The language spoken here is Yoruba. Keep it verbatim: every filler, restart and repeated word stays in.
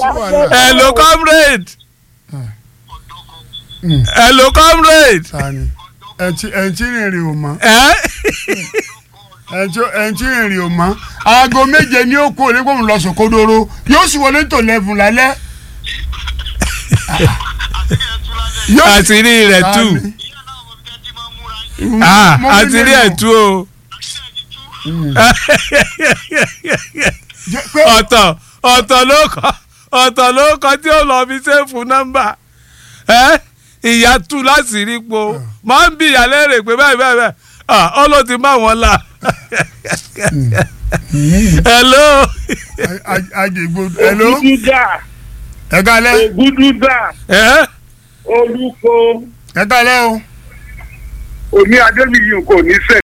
hello comrade hello comrade. ẹ̀ǹtí ẹ̀ǹtí rìnrìn ò mọ́ ẹ ẹ̀ǹtí ẹ̀ǹtí rìnrìn ò mọ́ aago méje ní ó kú onígbòmù lọ sòkodoro yóò sì wọlé tó lẹ́fun lálẹ́. àtìrí rẹ̀ tú àtìrí ẹ̀ tú o ọ̀tọ̀ ọ̀tọ̀ ló kọ́ ọ̀tọ̀ ló kọ́ tí ó lọ fi ṣéèfù nọ́mbà ìyá tú láti rí po máa ń bí ìyàlẹ́ rè pé báyìí báyìí báyìí ọ ló ti má wọn la. hello. àjẹgbò hello. Ògúdúdà. ẹ kálẹ́. Ògúdúdà. Olúkọ. ẹ kálẹ́ o. Òní Adébíyì kò ní sẹ́.